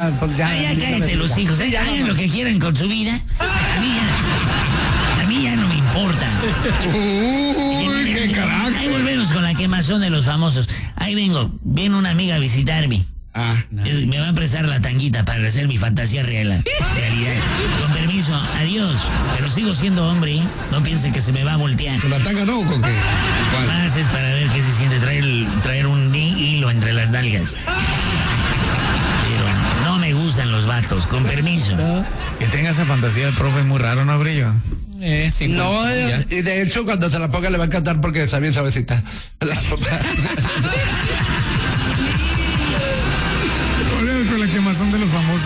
ya, pues ya. Ya cállate los hijos, hagan lo que quieran con su vida. A mí ya no me importa. Uy, qué carácter. Ahí volvemos con la quemazón de los famosos. Ahí viene una amiga a visitarme. Me va a prestar la tanguita para hacer mi fantasía realidad. Con permiso, adiós. Pero sigo siendo hombre, ¿eh? No piensen que se me va a voltear. ¿Con la tanga no o con qué? Más es para ver qué se siente traer un hilo entre las nalgas. Pero no me gustan los vatos, con permiso. No. Que tenga esa fantasía del profe es muy raro, ¿no, Brillo? Sí, No, y de hecho cuando se la ponga le va a encantar porque está bien suavecita. Volvemos con la quemazón de los famosos.